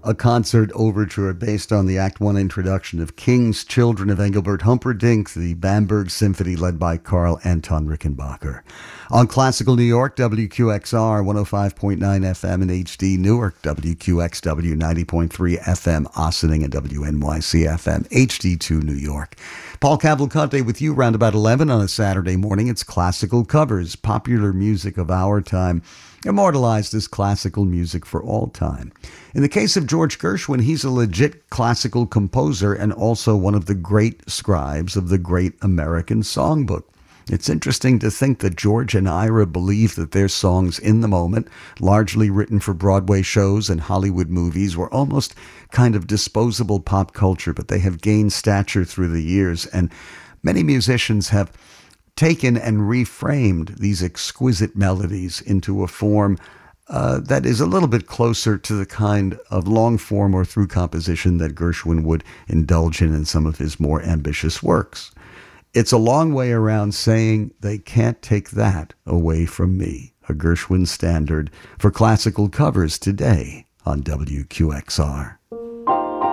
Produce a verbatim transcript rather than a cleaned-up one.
a concert overture based on the Act One introduction of King's Children of Engelbert Humperdinck, the Bamberg Symphony led by Karl Anton Rickenbacker. On Classical New York, W Q X R one oh five point nine F M in H D Newark, W Q X W ninety point three F M Ossining, and W N Y C F M H D two New York. Paul Cavalcante with you round about eleven on a Saturday morning. It's Classical Covers, popular music of our time, immortalized as classical music for all time. In the case of George Gershwin, he's a legit classical composer and also one of the great scribes of the great American songbook. It's interesting to think that George and Ira believed that their songs in the moment, largely written for Broadway shows and Hollywood movies, were almost kind of disposable pop culture, but they have gained stature through the years, and many musicians have taken and reframed these exquisite melodies into a form uh, that is a little bit closer to the kind of long form or through composition that Gershwin would indulge in in some of his more ambitious works. It's a long way around saying they can't take that away from me, a Gershwin standard for classical covers today on W Q X R.